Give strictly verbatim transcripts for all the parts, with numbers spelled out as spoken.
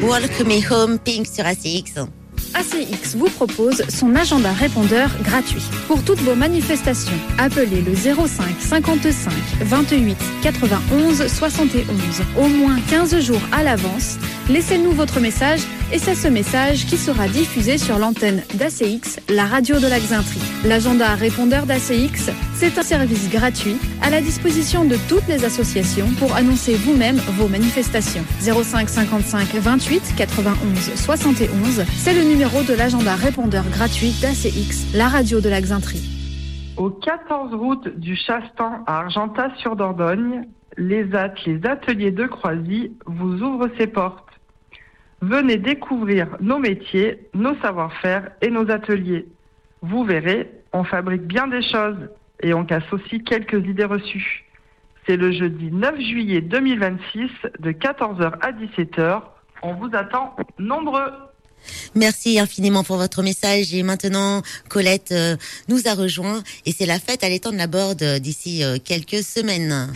Walk Me Home Pink sur A C X. A C X vous propose son agenda répondeur gratuit. Pour toutes vos manifestations, appelez le zéro cinq cinquante-cinq vingt-huit quatre-vingt-onze soixante et onze. Au moins quinze jours à l'avance, laissez-nous votre message et c'est ce message qui sera diffusé sur l'antenne d'A C X, la radio de la Xaintrie. L'agenda répondeur d'A C X, c'est un service gratuit à la disposition de toutes les associations pour annoncer vous-même vos manifestations. zéro cinq cinquante-cinq vingt-huit quatre-vingt-onze soixante et onze, c'est le numéro de l'agenda répondeur gratuit d'A C X, la radio de la Xaintrie. Au quatorze route du Chastan à Argentat-sur-Dordogne, les A T, les ateliers de Croisy, vous ouvrent ses portes. Venez découvrir nos métiers, nos savoir-faire et nos ateliers. Vous verrez, on fabrique bien des choses et on casse aussi quelques idées reçues. C'est le jeudi neuf juillet deux mille vingt-six de quatorze heures à dix-sept heures. On vous attend nombreux. Merci infiniment pour votre message. Et maintenant, Colette euh, nous a rejoint et c'est la fête à l'étang de la Borde euh, d'ici euh, quelques semaines.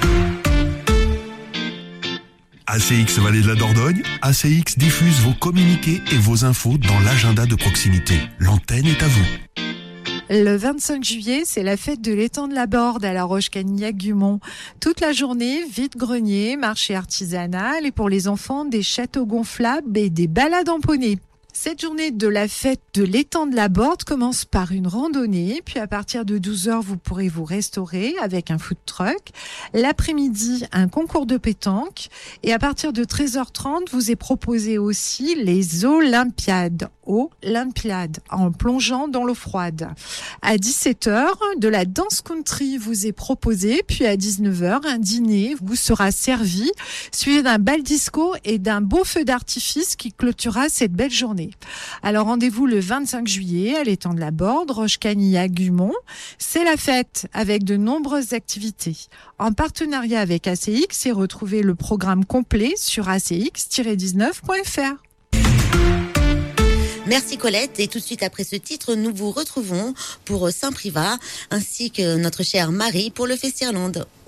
A C X Vallée de la Dordogne, A C X diffuse vos communiqués et vos infos dans l'agenda de proximité. L'antenne est à vous. Le vingt-cinq juillet, c'est la fête de l'étang de la Borde à la Roche-Canignac-Gumont. Toute la journée, vide-grenier, marché artisanal et pour les enfants, des châteaux gonflables et des balades en poney. Cette journée de la fête de l'étang de la Borde commence par une randonnée, puis à partir de douze heures, vous pourrez vous restaurer avec un food truck. L'après-midi, un concours de pétanque. Et à partir de treize heures trente, vous est proposé aussi les Olympiades. Olympiades, en plongeant dans l'eau froide. À dix-sept heures, de la danse country vous est proposé, puis à dix-neuf heures, un dîner vous sera servi, suivi d'un bal disco et d'un beau feu d'artifice qui clôturera cette belle journée. Alors rendez-vous le vingt-cinq juillet à l'étang de la Borde, Roche-Canignac-Gumont. C'est la fête avec de nombreuses activités. En partenariat avec A C X et retrouvez le programme complet sur a c x tiret dix-neuf point f r. Merci Colette et tout de suite après ce titre, nous vous retrouvons pour Saint-Privat ainsi que notre chère Marie pour le Festirland.